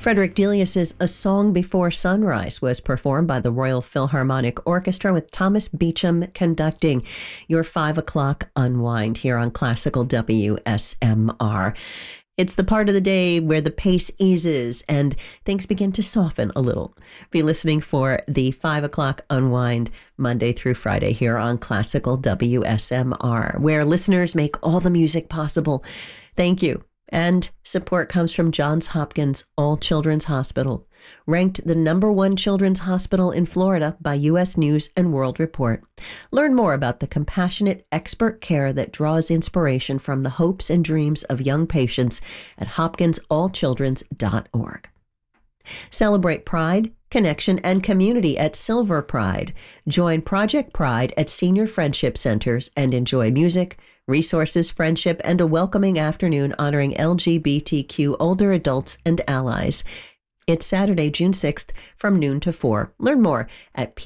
Frederick Delius's A Song Before Sunrise was performed by the Royal Philharmonic Orchestra with Thomas Beecham conducting. Your 5 o'clock unwind here on Classical WSMR. It's the part of the day where the pace eases and things begin to soften a little. Be listening for the 5 o'clock unwind Monday through Friday here on Classical WSMR, where listeners make all the music possible. Thank you. And support comes from Johns Hopkins All Children's Hospital, ranked the #1 children's hospital in Florida by U.S. News and World Report. Learn more about the compassionate expert care that draws inspiration from the hopes and dreams of young patients at hopkinsallchildrens.org. Celebrate pride, connection, and community at Silver Pride. Join Project Pride at senior friendship centers and enjoy music, resources, friendship, and a welcoming afternoon honoring LGBTQ older adults and allies. It's Saturday, June 6th from noon to 4. Learn more at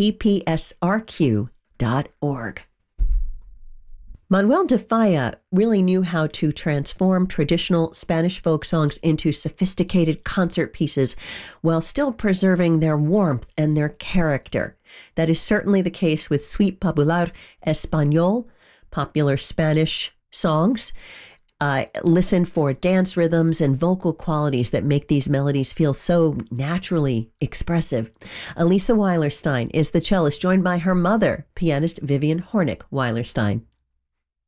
ppsrq.org. Manuel de Falla really knew how to transform traditional Spanish folk songs into sophisticated concert pieces while still preserving their warmth and their character. That is certainly the case with Suite Popular Español, popular Spanish songs. Listen for dance rhythms and vocal qualities that make these melodies feel so naturally expressive. Elisa Weilerstein is the cellist, joined by her mother, pianist Vivian Hornick Weilerstein.